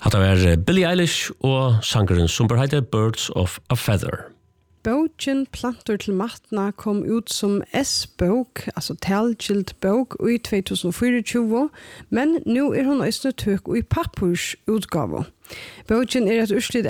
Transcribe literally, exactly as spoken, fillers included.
Hatta var Billie Eilish og sangeren som bare heter Birds of a Feather. Boken Planter til matna kom ut som S-bok, altså talgilt bok, i tjugohundrafyrtio, men nu er hon også tøk i pappursutgave. Boken er et urslit